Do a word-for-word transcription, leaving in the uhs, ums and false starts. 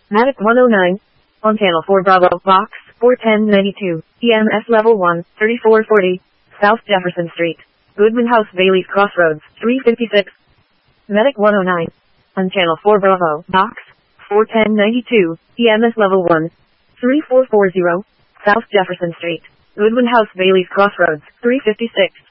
Medic one oh nine. On channel four Bravo, box four ten ninety-two, E M S level one, thirty-four forty, South Jefferson Street, Goodman House, Bailey's Crossroads, three fifty-six. Medic one oh nine. On channel four Bravo, box four ten ninety-two, E M S level one, thirty-four forty, South Jefferson Street, Goodman House, Bailey's Crossroads, three fifty-six.